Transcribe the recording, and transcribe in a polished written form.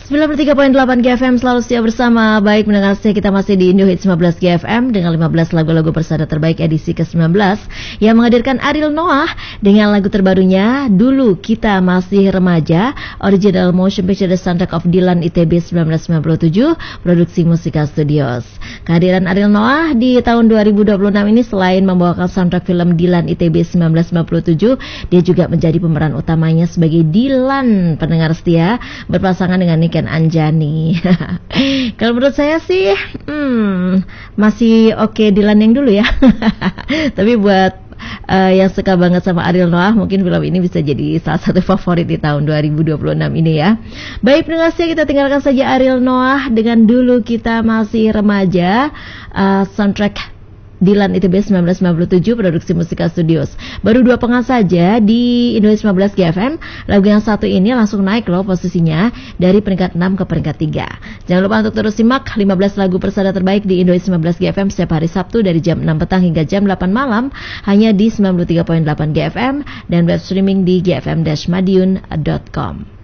93.8 GFM selalu setia bersama. Baik mendengar setia, kita masih di Indo Hits 15 GFM dengan 15 lagu-lagu persada terbaik edisi ke-19 yang menghadirkan Ariel Noah dengan lagu terbarunya Dulu Kita Masih Remaja, original motion picture The Soundtrack of Dilan ITB 1997, produksi Musika Studios. Kehadiran Ariel Noah di tahun 2026 ini selain membawakan soundtrack film Dilan ITB 1997, dia juga menjadi pemeran utamanya sebagai Dilan, pendengar setia, berpasangan dengan Niken Anjani. Kalau menurut saya sih masih oke Dilan yang dulu ya. Tapi buat yang suka banget sama Ariel Noah, mungkin film ini bisa jadi salah satu favorit di tahun 2026 ini ya. Baik pendengar setia, kita tinggalkan saja Ariel Noah dengan Dulu Kita Masih Remaja, soundtrack Dilan ITB 1997, produksi Musika Studios. Baru 2 pekan saja di Indonesia 15 GFM, lagu yang satu ini langsung naik loh posisinya dari peringkat 6 ke peringkat 3. Jangan lupa untuk terus simak 15 lagu persada terbaik di Indonesia 15 GFM setiap hari Sabtu dari jam 6 petang hingga jam 8 malam hanya di 93.8 GFM dan web streaming di gfm-madiun.com.